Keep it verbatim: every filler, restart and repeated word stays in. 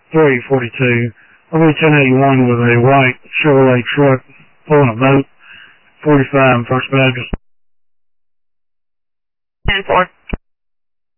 three forty-two. I'll be ten eighty-one with a white Chevrolet truck pulling a boat, forty-five First Baptist. ten four.